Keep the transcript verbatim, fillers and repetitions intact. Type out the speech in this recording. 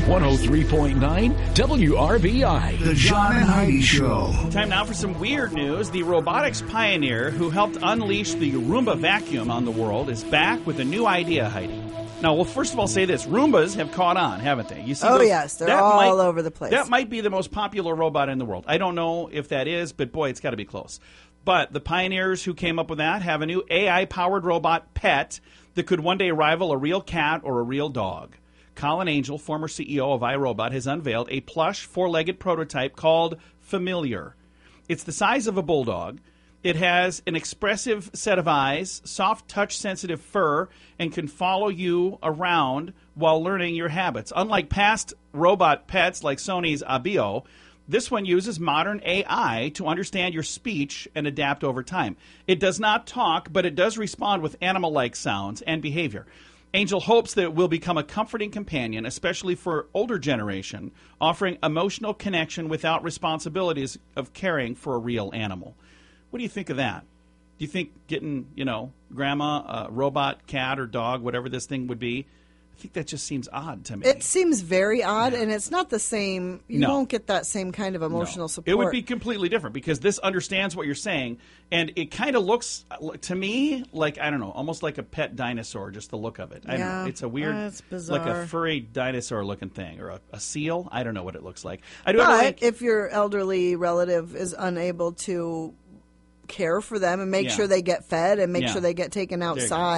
one oh three point nine W R B I. The John and Heidi Show. Time now for some weird news. The robotics pioneer who helped unleash the Roomba vacuum on the world is back with a new idea, Heidi. Now, we'll first of all say this. Roombas have caught on, haven't they? You see oh, those, yes. They're all might, over the place. That might be the most popular robot in the world. I don't know if that is, but boy, it's got to be close. But the pioneers who came up with that have a new A I-powered robot pet that could one day rival a real cat or a real dog. Colin Angel, former C E O of iRobot, has unveiled a plush four-legged prototype called Familiar. It's the size of a bulldog. It has an expressive set of eyes, soft touch-sensitive fur, and can follow you around while learning your habits. Unlike past robot pets like Sony's Abio, this one uses modern A I to understand your speech and adapt over time. It does not talk, but it does respond with animal-like sounds and behavior. Angel hopes that it will become a comforting companion, especially for older generation, offering emotional connection without responsibilities of caring for a real animal. What do you think of that? Do you think getting, you know, grandma, a robot, cat, or dog, whatever this thing would be, I think that just seems odd to me. It seems very odd, yeah. And it's not the same. You no. won't get that same kind of emotional no. support. It would be completely different because this understands what you're saying, and it kind of looks, to me, like, I don't know, almost like a pet dinosaur, just the look of it. I yeah. don't know. It's a weird, uh, it's bizarre. like a furry dinosaur-looking thing, or a, a seal. I don't know what it looks like. I do But like, if your elderly relative is unable to care for them and make yeah. sure they get fed and make yeah. sure they get taken outside,